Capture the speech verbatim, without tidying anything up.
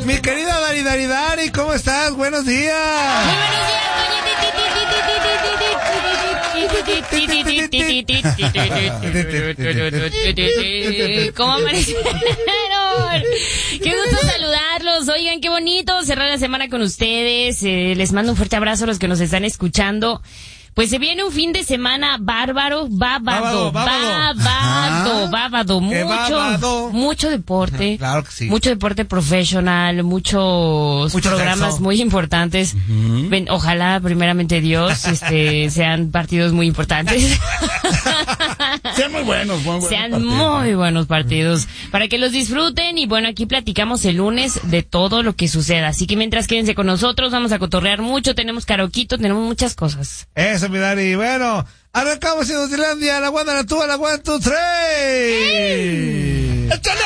Mi querida Dari Dari Dari, ¿cómo estás? Buenos días. Muy buenos días, doña. ¿Cómo amanecieron? Qué gusto saludarlos. Oigan, qué bonito cerrar la semana con ustedes. Eh, les mando un fuerte abrazo a los que nos están escuchando. Pues se viene un fin de semana bárbaro, bábado, bábado, bábado, bábado, mucho, bábado. mucho deporte, claro que sí. mucho deporte profesional, muchos Mucho programas sexo. muy importantes. Uh-huh. Ven, ojalá, primeramente Dios, este, sean partidos muy importantes. Sean muy buenos, muy buenos Sean partidos. muy buenos partidos, para que los disfruten. Y bueno, aquí platicamos el lunes de todo lo que suceda. Así que mientras quédense con nosotros, vamos a cotorrear mucho, tenemos karaoquito, tenemos muchas cosas. Eso, mi Dari. Bueno, arrancamos en Nutrilandia, la Wanda, la tuba, la one, two, three. ¡Échale!